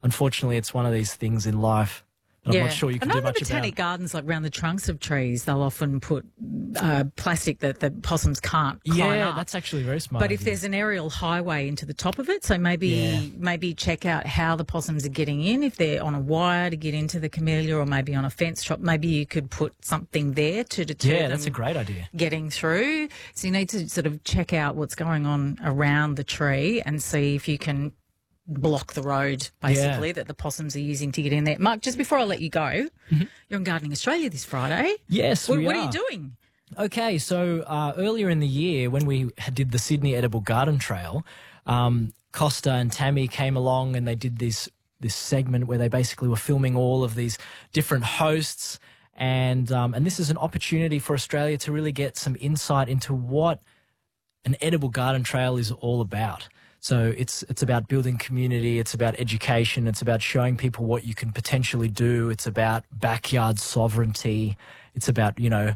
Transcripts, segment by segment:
unfortunately, it's one of these things in life that I'm not sure you can do much about. I know the botanic gardens, like around the trunks of trees, they'll often put plastic that the possums can't climb up. That's actually very smart. But if there's an aerial highway into the top of it, so maybe check out how the possums are getting in. If they're on a wire to get into the camellia, or maybe on a fence top, maybe you could put something there to deter them. That's a great idea. Getting through. So you need to sort of check out what's going on around the tree and see if you can block the road, basically, that the possums are using to get in there. Mark, just before I let you go, you're on Gardening Australia this Friday. Yes, What are you doing? Okay, so earlier in the year when we did the Sydney Edible Garden Trail, Costa and Tammy came along and they did this segment where they basically were filming all of these different hosts, and this is an opportunity for Australia to really get some insight into what an edible garden trail is all about. So it's about building community, it's about education, it's about showing people what you can potentially do, it's about backyard sovereignty, it's about,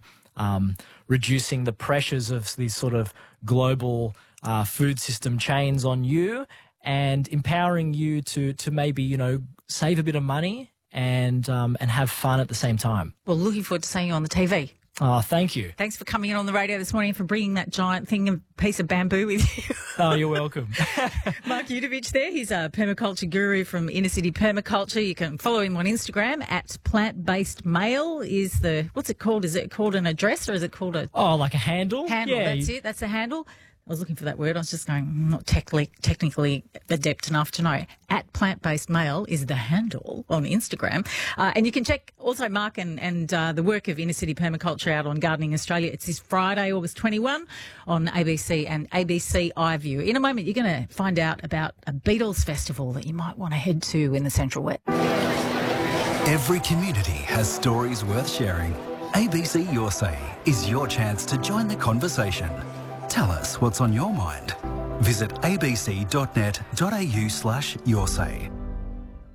reducing the pressures of these sort of global food system chains on you, and empowering you to maybe, save a bit of money and have fun at the same time. Well, looking forward to seeing you on the TV. Oh, thank you. Thanks for coming in on the radio this morning, for bringing that giant piece of bamboo with you. Oh, you're welcome. Mark Udovich there. He's a permaculture guru from Inner City Permaculture. You can follow him on Instagram at plant-based-male what's it called? Is it called an address, or is it called a... Oh, like a handle? Handle, that's it. That's a handle. I was looking for that word. I was just going, I'm not technically adept enough to know. At Plant-Based Male is the handle on Instagram. And you can check also Mark and the work of Inner City Permaculture out on Gardening Australia. It's this Friday, August 21 on ABC and ABC iView. In a moment, you're going to find out about a Beatles festival that you might want to head to in the Central West. Every community has stories worth sharing. ABC Your Say is your chance to join the conversation. Tell us what's on your mind. Visit abc.net.au/yoursay.